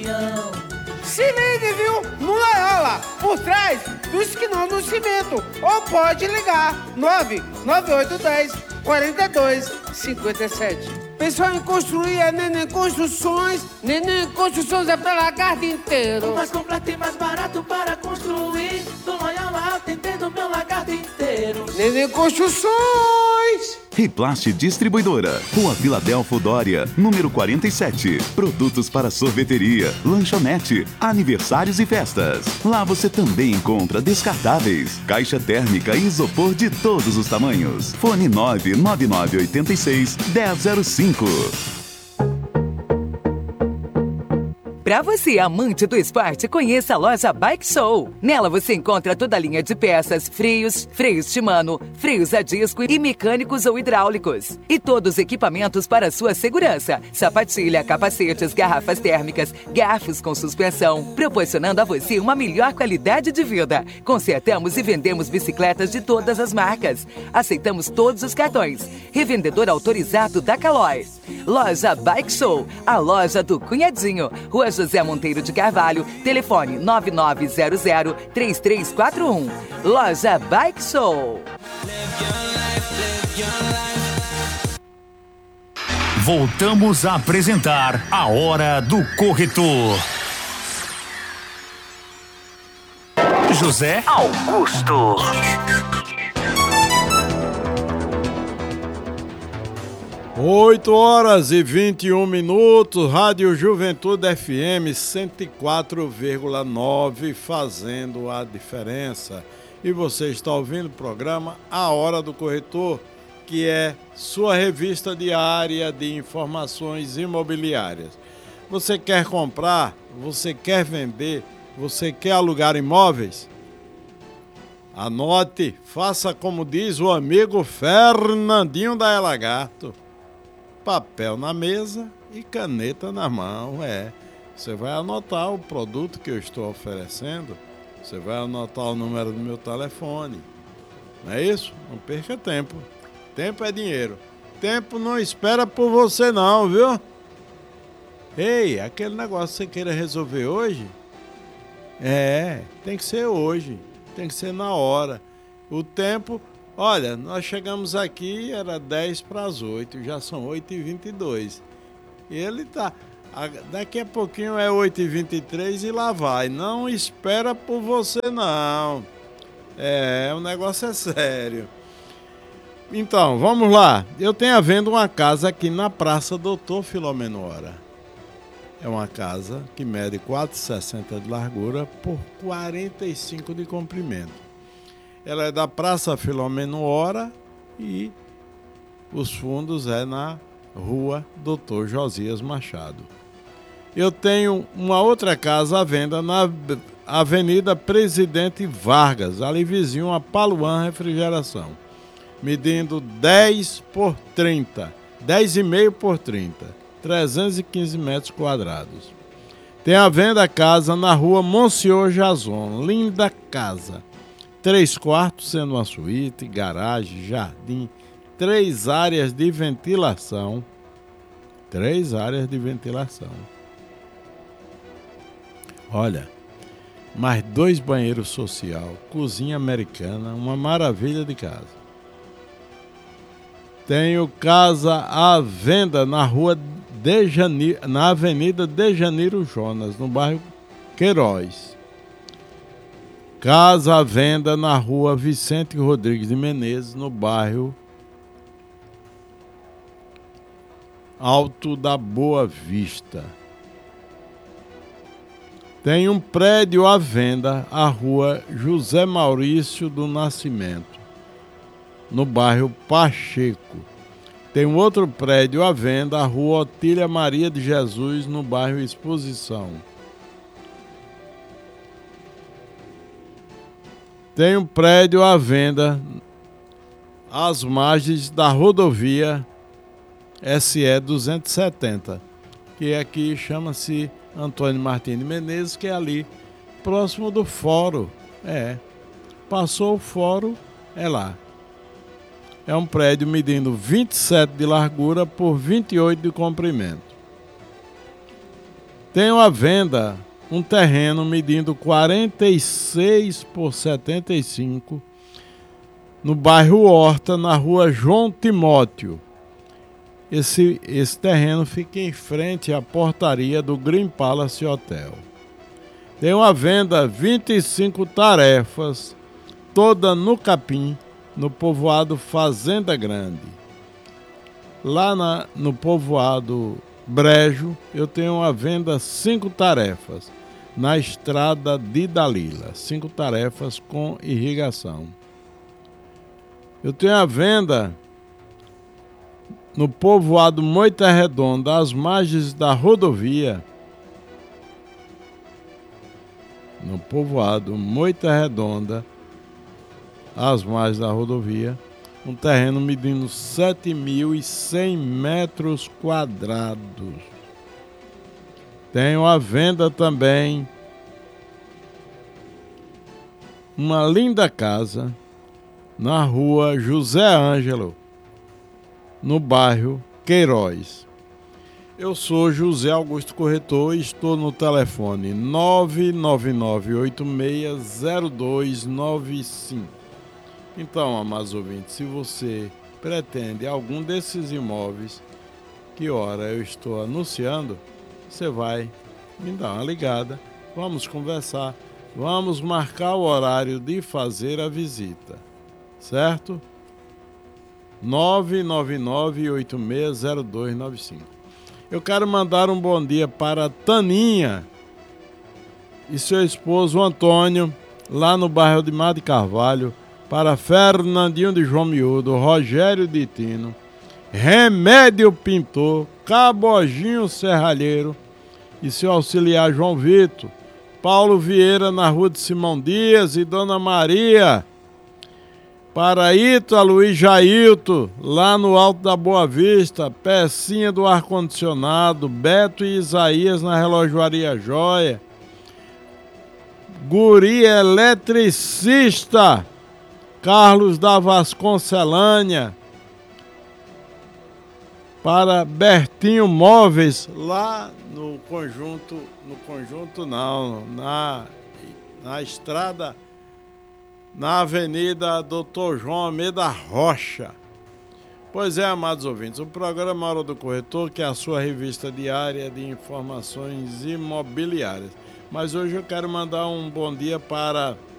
União. Se ligue, viu? No Loyola, por trás do esquinão do cimento. Ou pode ligar 99810 4257. Pensou em construir a Neném Construções? Neném Construções é pra lagarto inteiro. O mais completo e mais barato para construir. Do Loyola atendendo meu lagarto inteiro. Neném Construções. Riplast Distribuidora, Rua Filadélfo Dória, número 47. Produtos para sorveteria, lanchonete, aniversários e festas. Lá você também encontra descartáveis, caixa térmica e isopor de todos os tamanhos. Fone 99986-1005. Para você, amante do esporte, conheça a loja Bike Show. Nela você encontra toda a linha de peças, freios de mano, freios a disco e mecânicos ou hidráulicos. E todos os equipamentos para sua segurança. Sapatilha, capacetes, garrafas térmicas, garfos com suspensão, proporcionando a você uma melhor qualidade de vida. Consertamos e vendemos bicicletas de todas as marcas. Aceitamos todos os cartões. Revendedor autorizado da Calói. Loja Bike Show, a loja do Cunhadinho. Rua José Monteiro de Carvalho, telefone 9900-3341. Loja Bike Show. Voltamos a apresentar a Hora do Corretor. José Augusto. Oito horas e 21 minutos, Rádio Juventude FM 104,9, fazendo a diferença. E você está ouvindo o programa A Hora do Corretor, que é sua revista diária de informações imobiliárias. Você quer comprar? Você quer vender? Você quer alugar imóveis? Anote, faça como diz o amigo Fernandinho da Lagarto. Papel na mesa e caneta na mão, Você vai anotar o produto que eu estou oferecendo, você vai anotar o número do meu telefone. Não é isso? Não perca tempo. Tempo é dinheiro. Tempo não espera por você não, viu? Ei, aquele negócio que você queira resolver hoje, tem que ser hoje, tem que ser na hora. O tempo... Olha, nós chegamos aqui, era 10 para as 8, já são 8h22. E ele tá... Daqui a pouquinho é 8h23 e lá vai. Não espera por você, não. O negócio é sério. Então, vamos lá. Eu tenho à venda uma casa aqui na Praça Doutor Filomeno Hora. É uma casa que mede 4,60 de largura por 45 de comprimento. Ela é da Praça Filomeno Hora e os fundos é na Rua Doutor Josias Machado. Eu tenho uma outra casa à venda na Avenida Presidente Vargas, ali vizinho a Paluan Refrigeração, medindo 10 por 30, 10,5 por 30, 315 metros quadrados. Tem à venda a casa na Rua Monsenhor Jason, linda casa. 3 quartos, sendo uma suíte, garagem, jardim, 3 áreas de ventilação. 3 áreas de ventilação. Olha, mais 2 banheiros social, cozinha americana, uma maravilha de casa. Tenho casa à venda na Rua de Janeiro, na Avenida de Janeiro Jonas, no bairro Queiroz. Casa à venda na Rua Vicente Rodrigues de Menezes, no bairro Alto da Boa Vista. Tem um prédio à venda, a Rua José Maurício do Nascimento, no bairro Pacheco. Tem um outro prédio à venda, a Rua Otília Maria de Jesus, no bairro Exposição. Tem um prédio à venda às margens da rodovia SE 270, que aqui chama-se Antônio Martins de Menezes, que é ali, próximo do fórum. Passou o fórum, é lá. É um prédio medindo 27 de largura por 28 de comprimento. Tenho à venda um terreno medindo 46 por 75 no bairro Horta, na rua João Timóteo. Esse terreno fica em frente à portaria do Green Palace Hotel. Tenho à venda 25 tarefas, toda no Capim, no povoado Fazenda Grande. Lá no povoado Brejo, eu tenho à venda 5 tarefas, na estrada de Dalila, 5 tarefas com irrigação. Eu tenho à venda no povoado Moita Redonda, às margens da rodovia. No povoado Moita Redonda, às margens da rodovia, um terreno medindo 7.100 metros quadrados. Tenho à venda também uma linda casa na rua José Ângelo, no bairro Queiroz. Eu sou José Augusto Corretor e estou no telefone 999860295. Então, amados ouvintes, se você pretende algum desses imóveis que ora eu estou anunciando, você vai me dar uma ligada, vamos conversar, vamos marcar o horário de fazer a visita, certo? 999860295. Eu quero mandar um bom dia para Taninha e seu esposo Antônio, lá no bairro de Mar de Carvalho, para Fernandinho de João Miúdo, Rogério de Tino, Remédio Pintor, Cabojinho Serralheiro e seu auxiliar João Vitor, Paulo Vieira na rua de Simão Dias e Dona Maria, para Ítalo e Jailton, lá no Alto da Boa Vista, Pecinha do Ar-Condicionado, Beto e Isaías na Relojoaria Joia, Guri Eletricista, Carlos da Vasconcelânea, para Bertinho Móveis, lá na estrada, na Avenida Dr. João Almeida Rocha. Pois é, amados ouvintes, o programa Hora do Corretor, que é a sua revista diária de informações imobiliárias. Mas hoje eu quero mandar um bom dia para